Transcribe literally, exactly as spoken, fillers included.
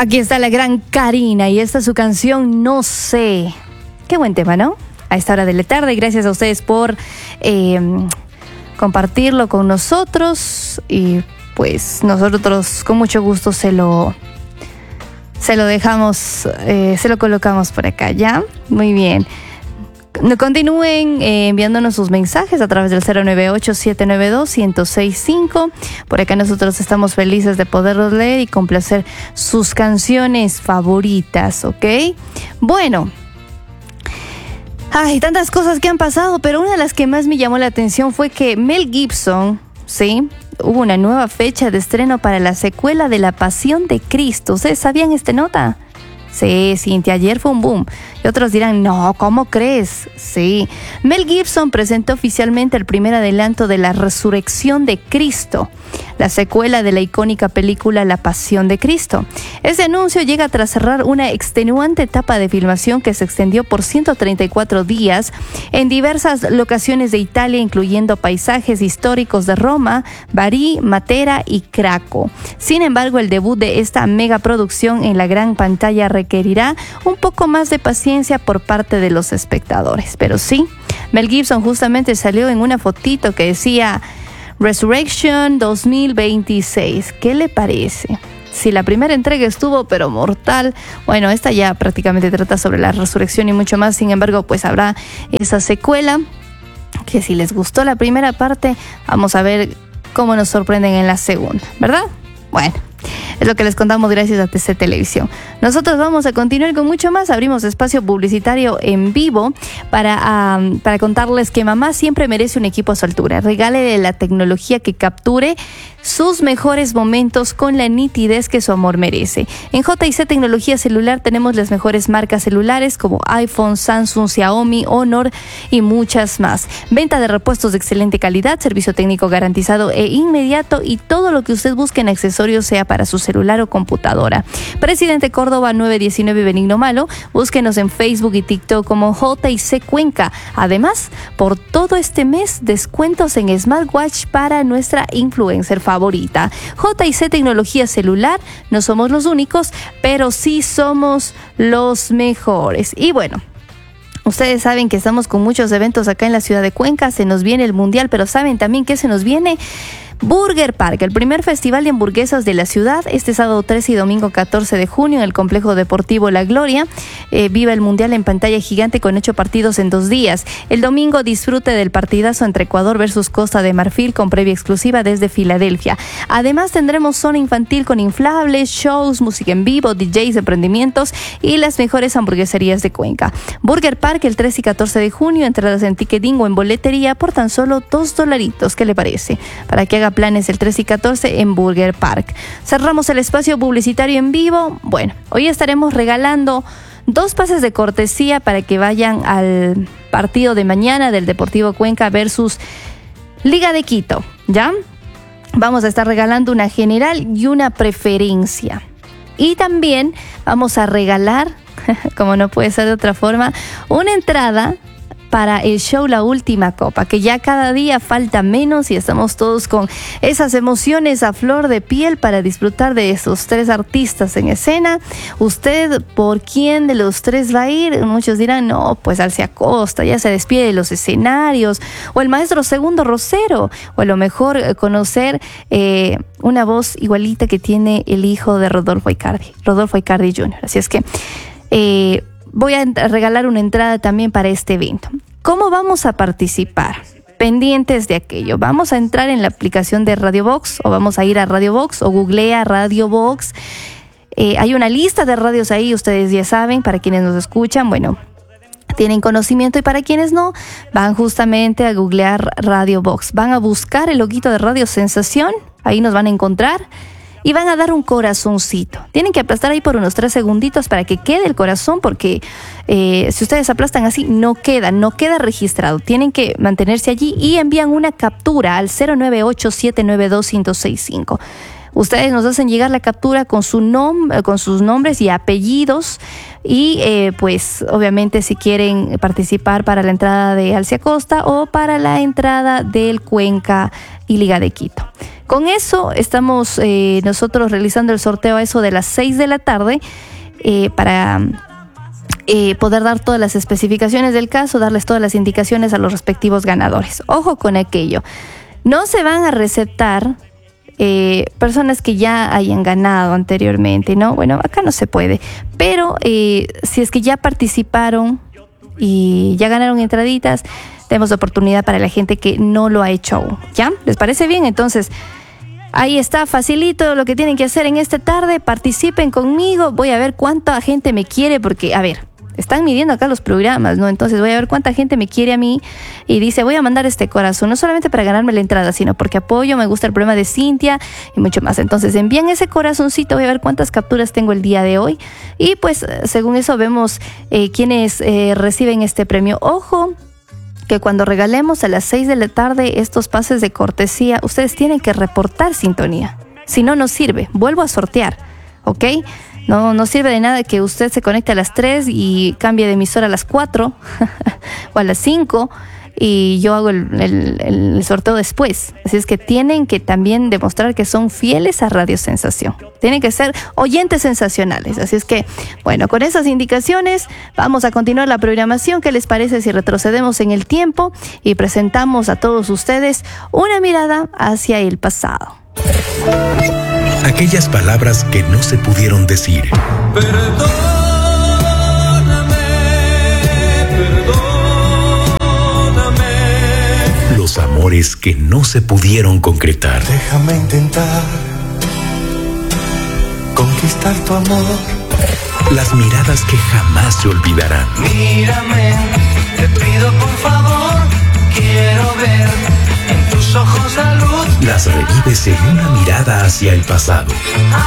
Aquí está la gran Karina y esta es su canción No sé. Qué buen tema, ¿no? A esta hora de la tarde, gracias a ustedes por eh, compartirlo con nosotros y pues nosotros con mucho gusto se lo se lo dejamos, eh, se lo colocamos por acá, ¿ya? Muy bien. Continúen eh, enviándonos sus mensajes a través del cero nueve ocho, siete nueve dos, uno cero seis cinco. Por acá nosotros estamos felices de poderlos leer y complacer sus canciones favoritas, ¿ok? Bueno, hay tantas cosas que han pasado, pero una de las que más me llamó la atención fue que Mel Gibson, ¿sí? Hubo una nueva fecha de estreno para la secuela de La Pasión de Cristo. ¿Ustedes sabían esta nota? Sí, Cintia, ayer fue un boom. Y otros dirán, no, ¿cómo crees? Sí. Mel Gibson presentó oficialmente el primer adelanto de La Resurrección de Cristo, la secuela de la icónica película La Pasión de Cristo. Este anuncio llega tras cerrar una extenuante etapa de filmación que se extendió por ciento treinta y cuatro días en diversas locaciones de Italia, incluyendo paisajes históricos de Roma, Bari, Matera y Craco. Sin embargo, el debut de esta megaproducción en la gran pantalla requerirá un poco más de paciencia por parte de los espectadores. Pero sí, Mel Gibson justamente salió en una fotito que decía Resurrection dos mil veintiséis. ¿Qué le parece? Si la primera entrega estuvo pero mortal, bueno, esta ya prácticamente trata sobre la resurrección y mucho más. Sin embargo, pues habrá esa secuela que si les gustó la primera parte, vamos a ver cómo nos sorprenden en la segunda, ¿verdad? Bueno, es lo que les contamos gracias a T C Televisión. Nosotros vamos a continuar con mucho más. Abrimos espacio publicitario en vivo para, um, para contarles que mamá siempre merece un equipo a su altura. Regálele la tecnología que capture sus mejores momentos con la nitidez que su amor merece. En J y C Tecnología Celular tenemos las mejores marcas celulares como iPhone, Samsung, Xiaomi, Honor y muchas más. Venta de repuestos de excelente calidad, servicio técnico garantizado e inmediato y todo lo que usted busque en accesorios, sea para su celular o computadora. Presidente Córdoba nueve diecinueve Benigno Malo. Búsquenos en Facebook y TikTok como J y C Cuenca. Además, por todo este mes, descuentos en smartwatch para nuestra influencer favorita. J y C Tecnología Celular, no somos los únicos, pero sí somos los mejores. Y bueno, ustedes saben que estamos con muchos eventos acá en la ciudad de Cuenca. Se nos viene el Mundial, pero ¿saben también qué se nos viene? Burger Park, el primer festival de hamburguesas de la ciudad, este sábado trece y domingo catorce de junio en el complejo deportivo La Gloria. Eh, viva el Mundial en pantalla gigante con ocho partidos en dos días. El domingo disfrute del partidazo entre Ecuador versus Costa de Marfil con previa exclusiva desde Filadelfia. Además tendremos zona infantil con inflables, shows, música en vivo, D Js, emprendimientos y las mejores hamburgueserías de Cuenca. Burger Park el trece y catorce de junio, entradas en Ticketing o en boletería por tan solo dos dolaritos. ¿Qué le parece? Para que haga planes el trece y catorce en Burger Park. Cerramos el espacio publicitario en vivo. Bueno, hoy estaremos regalando dos pases de cortesía para que vayan al partido de mañana del Deportivo Cuenca versus Liga de Quito, ¿ya? Vamos a estar regalando una general y una preferencia. Y también vamos a regalar, como no puede ser de otra forma, una entrada para el show La Última Copa, que ya cada día falta menos y estamos todos con esas emociones a flor de piel para disfrutar de esos tres artistas en escena. ¿Usted por quién de los tres va a ir? Muchos dirán, no, pues Alcia Costa, ya se despide de los escenarios, o el maestro Segundo Rosero, o a lo mejor conocer eh, una voz igualita que tiene el hijo de Rodolfo Icardi, Rodolfo Icardi junior Así es que eh, voy a regalar una entrada también para este evento. ¿Cómo vamos a participar? Pendientes de aquello. Vamos a entrar en la aplicación de Radio Box o vamos a ir a Radio Box o googlea Radio Box. Eh, hay una lista de radios ahí, ustedes ya saben, para quienes nos escuchan, bueno, tienen conocimiento, y para quienes no, van justamente a googlear Radio Box. Van a buscar el loguito de Radio Sensación, ahí nos van a encontrar. Y van a dar un corazoncito. Tienen que aplastar ahí por unos tres segunditos para que quede el corazón, porque eh, si ustedes aplastan así, no queda, no queda registrado. Tienen que mantenerse allí y envían una captura al cero nueve ocho, siete nueve dos, cinco seis cinco. Ustedes nos hacen llegar la captura con su nom- con sus nombres y apellidos y eh, pues obviamente si quieren participar para la entrada de Alcia Costa o para la entrada del Cuenca y Liga de Quito. Con eso estamos eh, nosotros realizando el sorteo a eso de las seis de la tarde eh, para eh, poder dar todas las especificaciones del caso, darles todas las indicaciones a los respectivos ganadores. Ojo con aquello, no se van a recetar eh, personas que ya hayan ganado anteriormente, ¿no? Bueno, acá no se puede, pero eh, si es que ya participaron y ya ganaron entraditas, tenemos oportunidad para la gente que no lo ha hecho aún, ¿ya? ¿Les parece bien? Entonces, ahí está, facilito lo que tienen que hacer en esta tarde. Participen conmigo. Voy a ver cuánta gente me quiere, porque, a ver, están midiendo acá los programas, ¿no? Entonces voy a ver cuánta gente me quiere a mí y dice, voy a mandar este corazón, no solamente para ganarme la entrada, sino porque apoyo, me gusta el programa de Cintia y mucho más. Entonces envíen ese corazoncito, voy a ver cuántas capturas tengo el día de hoy y pues según eso vemos eh, quiénes eh, reciben este premio. Ojo, que cuando regalemos a las seis de la tarde estos pases de cortesía, ustedes tienen que reportar sintonía. Si no, no sirve. Vuelvo a sortear, ¿ok? No, no sirve de nada que usted se conecte a las tres y cambie de emisora a las cuatro o a las cinco y yo hago el, el, el sorteo después. Así es que tienen que también demostrar que son fieles a Radio Sensación. Tienen que ser oyentes sensacionales. Así es que, bueno, con esas indicaciones vamos a continuar la programación. ¿Qué les parece si retrocedemos en el tiempo y presentamos a todos ustedes una mirada hacia el pasado? Aquellas palabras que no se pudieron decir. Perdóname, perdóname. Los amores que no se pudieron concretar. Déjame intentar conquistar tu amor. Las miradas que jamás se olvidarán. Mírame, te pido por favor, quiero ver en tus ojos la luz. Las revives en una mirada hacia el pasado.